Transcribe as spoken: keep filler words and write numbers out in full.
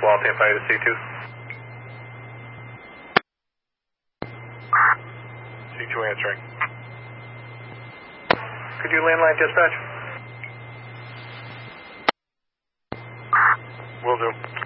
Wall Tampa to C two. C two answering. Could you landline dispatch? Will do.